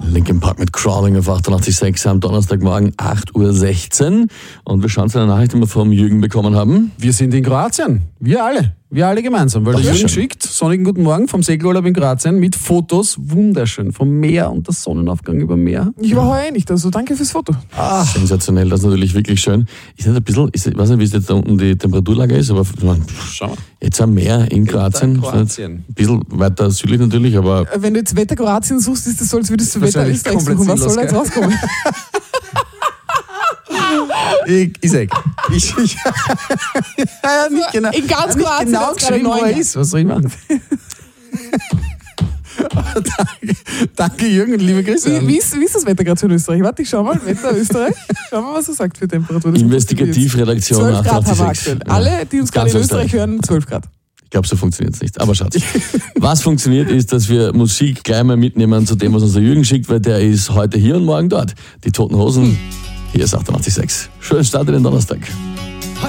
Linkin Park mit Crawling auf 88.6 am Donnerstagmorgen 8.16 Uhr. Und wir schauen zu einer Nachricht, die wir vom Jürgen bekommen haben. Wir sind in Kroatien. Wir alle gemeinsam. Weil der Jürgen schickt, sonnigen guten Morgen vom Segelurlaub in Kroatien mit Fotos, wunderschön, vom Meer und der Sonnenaufgang über Meer. Ich war heuer nicht, also danke fürs Foto. Sensationell, das ist natürlich wirklich schön. Ist nicht ein bisschen, ich weiß nicht, wie es jetzt da unten die Temperaturlage ist, aber Schau mal. jetzt am Meer in Kroatien. Ein bisschen weiter südlich natürlich, aber... Wenn du jetzt Wetter Kroatien suchst, ist das so, als würdest du Wetter Wahrscheinlich Österreich komplett suchen. Was soll da sinnlos, jetzt rauskommen? Ich sag. Ja, nicht genau. In ganz Kroatien genau hat's gerade geschrieben, wo er 9 ist. Was soll ich machen? Danke Jürgen und liebe Grüße. Wie ist das Wetter gerade in Österreich? Warte, ich schau mal. Wetter Österreich. Schau mal, was er sagt für Temperatur. Investigativredaktion 12 Grad haben wir 88.6. aktuell. Alle, die uns gerade in Österreich hören, 12 Grad. Ich glaube, so funktioniert es nicht. Aber schaut. Was funktioniert, ist, dass wir Musik gleich mal mitnehmen zu dem, was unser Jürgen schickt, weil der ist heute hier und morgen dort. Die Toten Hosen, hier ist 88.6. Schönen Start in den Donnerstag.